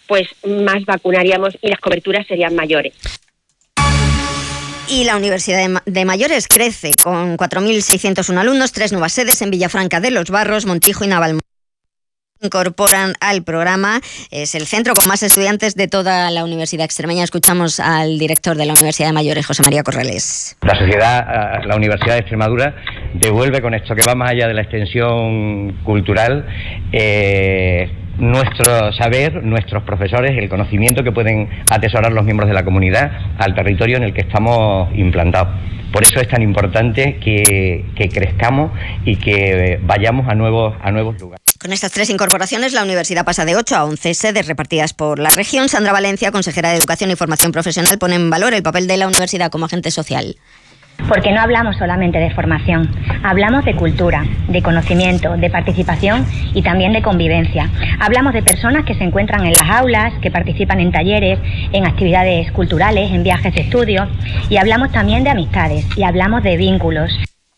pues más vacunaríamos y las coberturas serían mayores. Y la Universidad de Mayores crece con 4.601 alumnos, 3 nuevas sedes en Villafranca de los Barros, Montijo y Navalmoral. Incorporan al programa, es el centro con más estudiantes de toda la Universidad Extremeña. Escuchamos al director de la Universidad de Mayores, José María Corrales. La Universidad de Extremadura devuelve con esto que va más allá de la extensión cultural, nuestro saber, nuestros profesores, el conocimiento que pueden atesorar los miembros de la comunidad al territorio en el que estamos implantados. Por eso es tan importante que crezcamos y que vayamos a nuevos lugares. Con estas 3 incorporaciones, la universidad pasa de 8 a 11 sedes repartidas por la región. Sandra Valencia, consejera de Educación y Formación Profesional, pone en valor el papel de la universidad como agente social. Porque no hablamos solamente de formación, hablamos de cultura, de conocimiento, de participación y también de convivencia. Hablamos de personas que se encuentran en las aulas, que participan en talleres, en actividades culturales, en viajes de estudio, y hablamos también de amistades y hablamos de vínculos.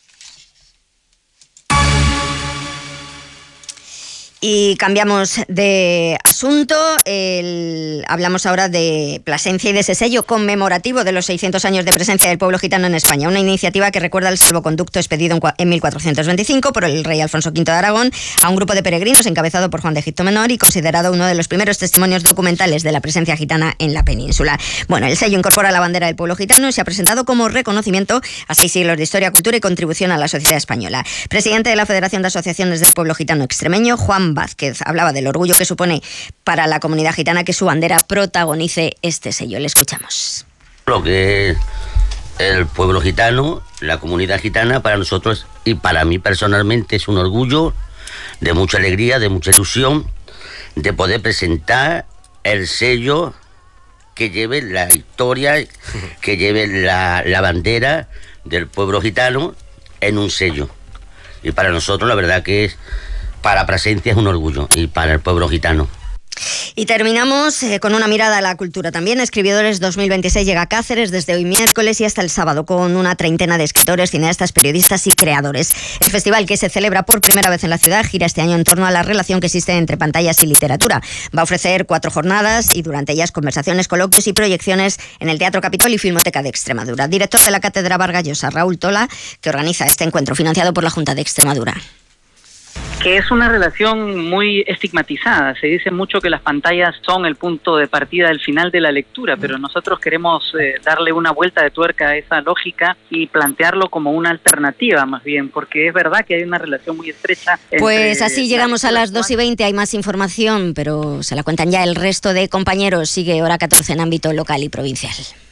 Y cambiamos de asunto, hablamos ahora de Plasencia y de ese sello conmemorativo de los 600 años de presencia del pueblo gitano en España, una iniciativa que recuerda el salvoconducto expedido en 1425 por el rey Alfonso V de Aragón a un grupo de peregrinos encabezado por Juan de Egipto Menor y considerado uno de los primeros testimonios documentales de la presencia gitana en la península. Bueno, el sello incorpora la bandera del pueblo gitano y se ha presentado como reconocimiento a 6 siglos de historia, cultura y contribución a la sociedad española. Presidente de la Federación de Asociaciones del Pueblo Gitano Extremeño, Juan Vázquez, hablaba del orgullo que supone para la comunidad gitana que su bandera protagonice este sello. Le escuchamos. Lo que es el pueblo gitano, la comunidad gitana, para nosotros y para mí personalmente es un orgullo, de mucha alegría, de mucha ilusión, de poder presentar el sello que lleve la historia, que lleve la bandera del pueblo gitano en un sello. Y para nosotros la verdad que es, para Plasencia es un orgullo y para el pueblo gitano. Y terminamos con una mirada a la cultura también. Escribidores 2026 llega a Cáceres desde hoy miércoles y hasta el sábado con una treintena de escritores, cineastas, periodistas y creadores. El festival, que se celebra por primera vez en la ciudad, gira este año en torno a la relación que existe entre pantallas y literatura. Va a ofrecer 4 jornadas y durante ellas conversaciones, coloquios y proyecciones en el Teatro Capitol y Filmoteca de Extremadura. Director de la Cátedra Vargas Llosa, Raúl Tola, que organiza este encuentro financiado por la Junta de Extremadura. Que es una relación muy estigmatizada. Se dice mucho que las pantallas son el punto de partida del final de la lectura, pero nosotros queremos darle una vuelta de tuerca a esa lógica y plantearlo como una alternativa más bien, porque es verdad que hay una relación muy estrecha. Pues así llegamos a las 2:20, hay más información, pero se la cuentan ya el resto de compañeros. Sigue Hora 14 en ámbito local y provincial.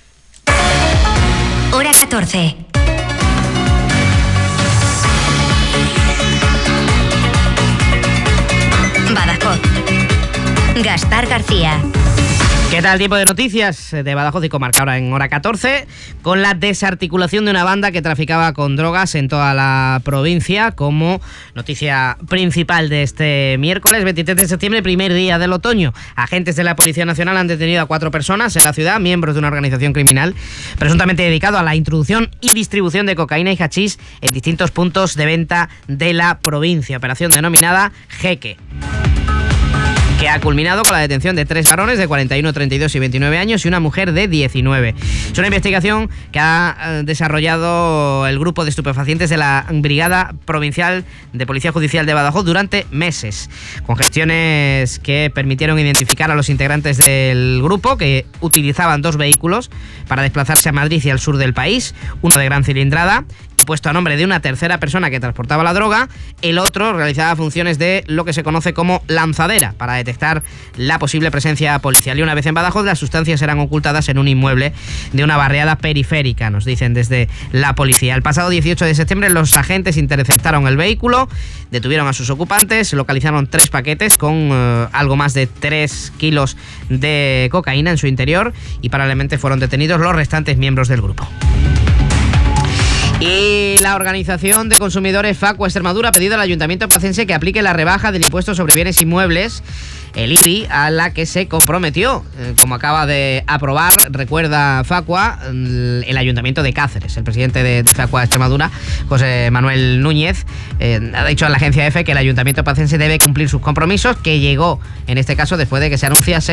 Hora 14. Badajoz. Gaspar García. ¿Qué tal? Tiempo de noticias de Badajoz y comarca ahora en Hora 14, con la desarticulación de una banda que traficaba con drogas en toda la provincia, como noticia principal de este miércoles 23 de septiembre, primer día del otoño. Agentes de la Policía Nacional han detenido a 4 personas en la ciudad, miembros de una organización criminal presuntamente dedicado a la introducción y distribución de cocaína y hachís en distintos puntos de venta de la provincia. Operación denominada Jeque, que ha culminado con la detención de 3 varones de 41, 32 y 29 años y una mujer de 19. Es una investigación que ha desarrollado el grupo de estupefacientes de la Brigada Provincial de Policía Judicial de Badajoz durante meses, con gestiones que permitieron identificar a los integrantes del grupo, que utilizaban 2 vehículos para desplazarse a Madrid y al sur del país, uno de gran cilindrada, puesto a nombre de una tercera persona que transportaba la droga. El otro realizaba funciones de lo que se conoce como lanzadera para detectar la posible presencia policial. Y una vez en Badajoz, las sustancias eran ocultadas en un inmueble de una barriada periférica, nos dicen desde la policía. El pasado 18 de septiembre los agentes interceptaron el vehículo, detuvieron a sus ocupantes, localizaron 3 paquetes con algo más de 3 kilos de cocaína en su interior y paralelamente fueron detenidos los restantes miembros del grupo. Y la Organización de Consumidores Facua Extremadura ha pedido al Ayuntamiento pacense que aplique la rebaja del impuesto sobre bienes inmuebles, el IBI, a la que se comprometió, como acaba de aprobar, recuerda Facua, el Ayuntamiento de Cáceres. El presidente de Facua Extremadura, José Manuel Núñez, ha dicho a la agencia EFE que el Ayuntamiento pacense debe cumplir sus compromisos, que llegó en este caso después de que se anunciase